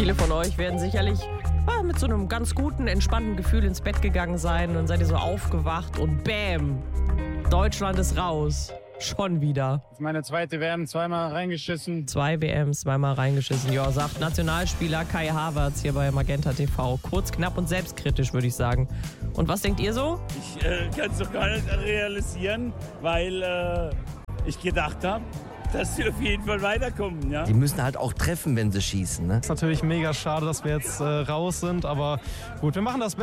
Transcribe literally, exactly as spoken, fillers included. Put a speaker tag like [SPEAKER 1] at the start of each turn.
[SPEAKER 1] Viele von euch werden sicherlich ah, mit so einem ganz guten, entspannten Gefühl ins Bett gegangen sein. Und seid ihr so aufgewacht und bäm, Deutschland ist raus. Schon wieder.
[SPEAKER 2] Das ist meine zweite W M, zweimal reingeschissen.
[SPEAKER 1] Zwei W Ms, zweimal reingeschissen. Ja, sagt Nationalspieler Kai Havertz hier bei Magenta T V. Kurz, knapp und selbstkritisch, würde ich sagen. Und was denkt ihr so?
[SPEAKER 3] Ich äh, kann es doch gar nicht realisieren, weil äh, ich gedacht habe, dass sie auf jeden Fall weiterkommen. Ja?
[SPEAKER 4] Die müssen halt auch treffen, wenn sie schießen. Ne?
[SPEAKER 5] Ist natürlich mega schade, dass wir jetzt äh, raus sind, aber gut, wir machen das